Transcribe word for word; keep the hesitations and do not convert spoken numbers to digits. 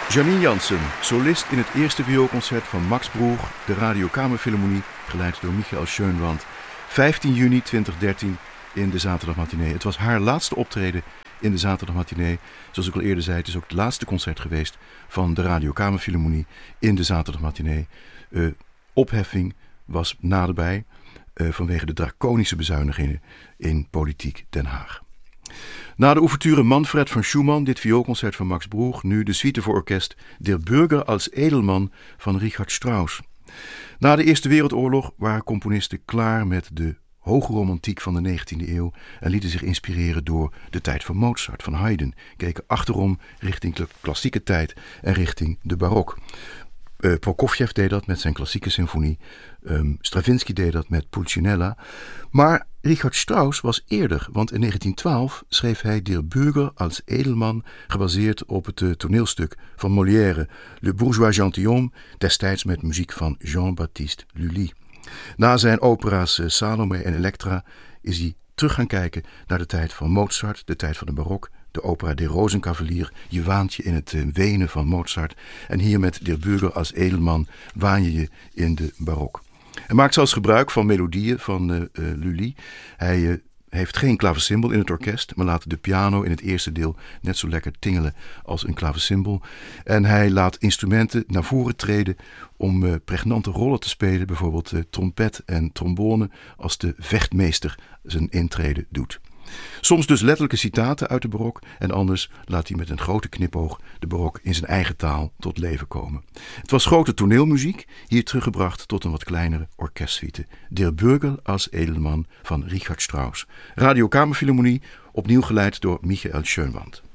Janine Jansen, solist in het eerste vioolconcert van Max Broeg, de Radio Kamerfilharmonie, geleid door Michael Schönwand. vijftien juni tweeduizend dertien in de zaterdagmatinee. Het was haar laatste optreden in de zaterdagmatinee. Zoals ik al eerder zei, het is ook het laatste concert geweest van de Radio Kamerfilharmonie in de zaterdagmatinee. Uh, opheffing was naderbij uh, vanwege de draconische bezuinigingen in politiek Den Haag. Na de ouverture Manfred van Schumann, dit vioolconcert van Max Broeg, nu de suite voor orkest Der Bürger als Edelman van Richard Strauss. Na de Eerste Wereldoorlog waren componisten klaar met de hoge romantiek van de negentiende eeuw en lieten zich inspireren door de tijd van Mozart, van Haydn, keken achterom richting de klassieke tijd en richting de barok. Uh, Prokofjev deed dat met zijn klassieke symfonie. Um, Stravinsky deed dat met Pulcinella. Maar Richard Strauss was eerder, want in negentien twaalf schreef hij Der Bürger als Edelman, gebaseerd op het uh, toneelstuk van Molière, Le Bourgeois Gentilhomme, destijds met muziek van Jean-Baptiste Lully. Na zijn opera's uh, Salome en Elektra is hij terug gaan kijken naar de tijd van Mozart, de tijd van de barok, de opera De Rozenkavalier. Je waant je in het uh, wenen van Mozart. En hier met Der Bürger als Edelman waan je je in de barok. Hij maakt zelfs gebruik van melodieën van uh, uh, Lully. Hij uh, heeft geen klavecimbal in het orkest, maar laat de piano in het eerste deel net zo lekker tingelen als een klavecimbal. En hij laat instrumenten naar voren treden om uh, pregnante rollen te spelen, bijvoorbeeld uh, trompet en trombone, als de vechtmeester zijn intrede doet. Soms dus letterlijke citaten uit de barok en anders laat hij met een grote knipoog de barok in zijn eigen taal tot leven komen. Het was grote toneelmuziek, hier teruggebracht tot een wat kleinere orkestsuite. Der Bürger als Edelman van Richard Strauss. Radio Kamerfilharmonie, opnieuw geleid door Michael Schönwand.